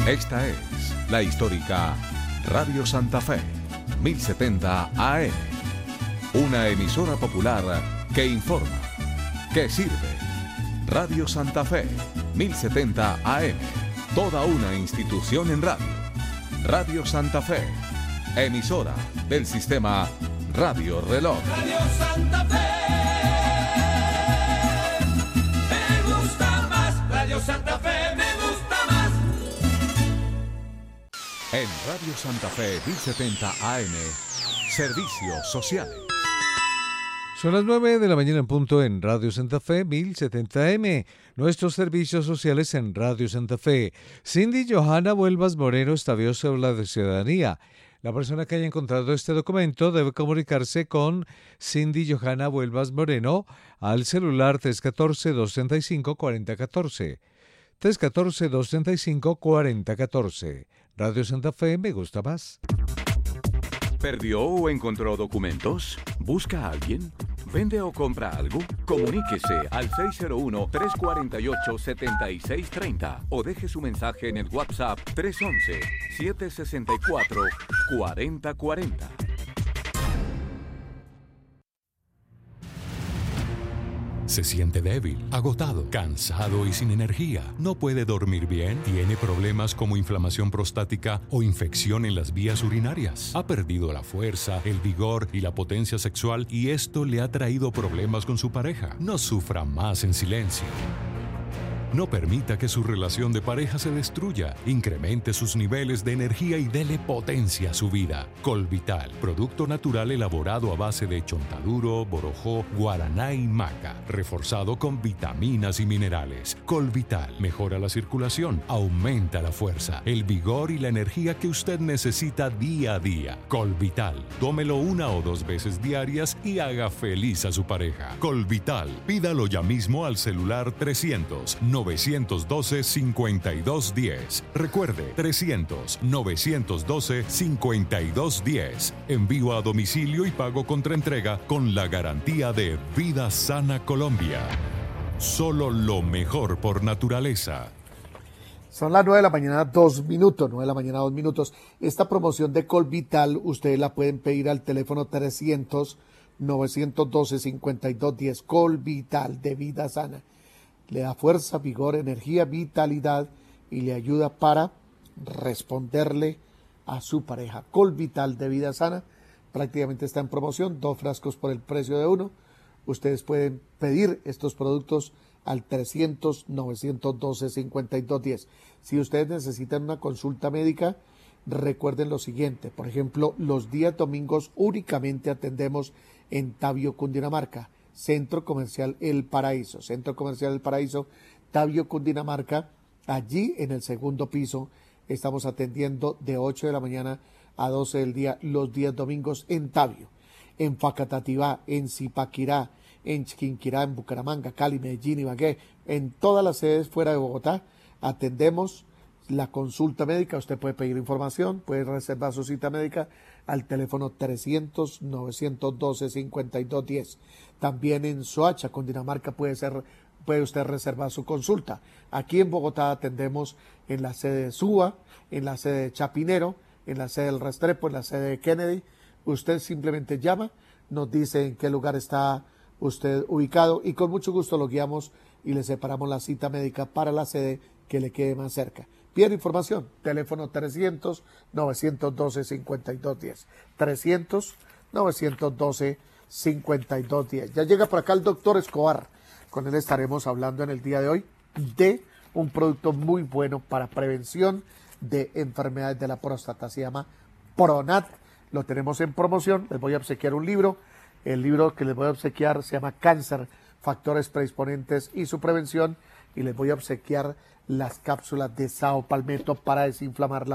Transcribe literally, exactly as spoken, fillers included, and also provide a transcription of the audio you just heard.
Esta es la histórica Radio Santa Fe, mil setenta A M. Una emisora popular que informa, que sirve. Radio Santa Fe, mil setenta A M. Toda una institución en radio. Radio Santa Fe, emisora del sistema Radio Reloj. Radio Santa Fe, me gusta más. Radio Santa Fe, me gusta más. En Radio Santa Fe, mil setenta A M, servicios sociales. Son las nueve de la mañana en punto en Radio Santa Fe, mil setenta A M. Nuestros servicios sociales en Radio Santa Fe. Cindy Johanna Huelvas Moreno extravió cédula de ciudadanía. La persona que haya encontrado este documento debe comunicarse con Cindy Johanna Huelvas Moreno al celular tres uno cuatro, dos tres cinco, cuatro cero uno cuatro. tres uno cuatro, dos tres cinco, cuatro cero uno cuatro. Radio Santa Fe, me gusta más. ¿Perdió o encontró documentos? ¿Busca a alguien? ¿Vende o compra algo? Comuníquese al seis cero uno, tres cuatro ocho, siete seis tres cero o deje su mensaje en el WhatsApp tres uno uno, siete seis cuatro, cuatro cero cuatro cero. Se siente débil, agotado, cansado y sin energía. No puede dormir bien. Tiene problemas como inflamación prostática o infección en las vías urinarias. Ha perdido la fuerza, el vigor y la potencia sexual y esto le ha traído problemas con su pareja. No sufra más en silencio. No permita que su relación de pareja se destruya. Incremente sus niveles de energía y dele potencia a su vida. Colvital, producto natural elaborado a base de chontaduro, borojó, guaraná y maca, reforzado con vitaminas y minerales. Colvital mejora la circulación, aumenta la fuerza, el vigor y la energía que usted necesita día a día. Colvital, tómelo una o dos veces diarias y haga feliz a su pareja. Colvital, pídalo ya mismo al celular trescientos, novecientos doce, cincuenta y dos diez. Recuerde, trescientos, novecientos doce, cincuenta y dos diez. Envío a domicilio y pago contra entrega con la garantía de Vida Sana Colombia. Solo lo mejor por naturaleza. Son las nueve de la mañana, dos minutos, nueve de la mañana, dos minutos. Esta promoción de Colvital, ustedes la pueden pedir al teléfono trescientos, novecientos doce, cincuenta y dos diez. Colvital de Vida Sana. Le da fuerza, vigor, energía, vitalidad y le ayuda para responderle a su pareja. Colvital de Vida Sana prácticamente está en promoción, dos frascos por el precio de uno. Ustedes pueden pedir estos productos al trescientos, novecientos doce, cincuenta y dos diez. Si ustedes necesitan una consulta médica, recuerden lo siguiente. Por ejemplo, los días domingos únicamente atendemos en Tabio, Cundinamarca. Centro Comercial El Paraíso, Centro Comercial El Paraíso, Tabio, Cundinamarca. Allí en el segundo piso estamos atendiendo de ocho de la mañana a doce del día los días domingos en Tabio. En Facatativá, en Zipaquirá, en Chiquinquirá, en Bucaramanga, Cali, Medellín, Ibagué, en todas las sedes fuera de Bogotá atendemos la consulta médica. Usted puede pedir información, puede reservar su cita médica al teléfono trescientos, novecientos doce, cincuenta y dos diez. También en Soacha, Cundinamarca, puede ser, puede usted reservar su consulta. Aquí en Bogotá atendemos en la sede de Suba, en la sede de Chapinero, en la sede del Restrepo, en la sede de Kennedy. Usted simplemente llama, nos dice en qué lugar está usted ubicado y con mucho gusto lo guiamos y le separamos la cita médica para la sede que le quede más cerca. Pide información, teléfono trescientos, novecientos doce, cincuenta y dos diez. trescientos, novecientos doce, cincuenta y dos diez. Ya llega por acá el doctor Escobar. Con él estaremos hablando en el día de hoy de un producto muy bueno para prevención de enfermedades de la próstata. Se llama Pronat. Lo tenemos en promoción. Les voy a obsequiar un libro. El libro que les voy a obsequiar se llama Cáncer, Factores Predisponentes y su Prevención. Y les voy a obsequiar las cápsulas de Sao Palmetto para desinflamar la